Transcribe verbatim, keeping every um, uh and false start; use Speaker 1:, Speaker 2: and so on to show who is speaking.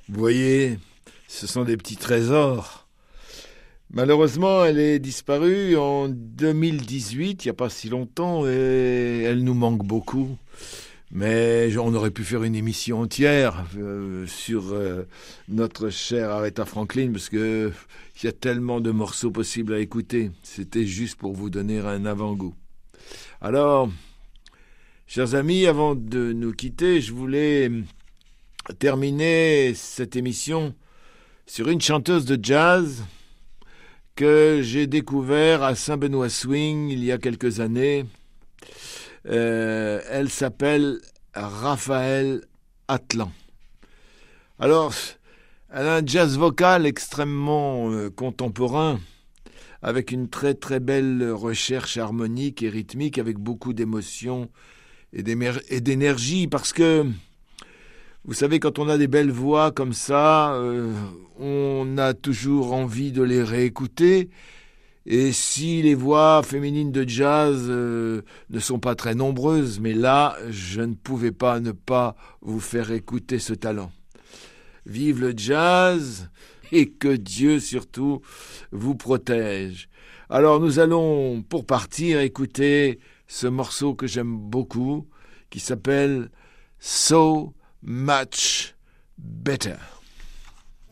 Speaker 1: Vous voyez, ce sont des petits trésors. Malheureusement, elle est disparue en deux mille dix-huit, il n'y a pas si longtemps, et elle nous manque beaucoup. Mais on aurait pu faire une émission entière euh, sur euh, notre chère Aretha Franklin, parce que il y a tellement de morceaux possibles à écouter. C'était juste pour vous donner un avant-goût. Alors, chers amis, avant de nous quitter, je voulais terminer cette émission sur une chanteuse de jazz que j'ai découvert à Saint-Benoît Swing il y a quelques années. Euh, elle s'appelle Raphaël Atlan. Alors, elle a un jazz vocal extrêmement euh, contemporain, avec une très très belle recherche harmonique et rythmique, avec beaucoup d'émotion et d'énergie, parce que vous savez, quand on a des belles voix comme ça, euh, on a toujours envie de les réécouter. Et si les voix féminines de jazz euh, ne sont pas très nombreuses, mais là, je ne pouvais pas ne pas vous faire écouter ce talent. Vive le jazz et que Dieu surtout vous protège. Alors nous allons, pour partir, écouter ce morceau que j'aime beaucoup, qui s'appelle So Much Better.